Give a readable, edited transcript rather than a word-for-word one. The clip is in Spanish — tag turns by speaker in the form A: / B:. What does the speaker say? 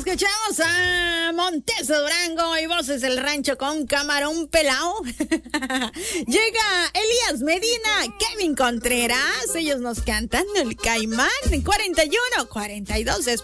A: escuchamos a Montes de Durango y Voces del Rancho con Camarón Pelao. Llega Elías Medina, Kevin Contreras. Ellos nos cantan El Caimán. 41, 42 después.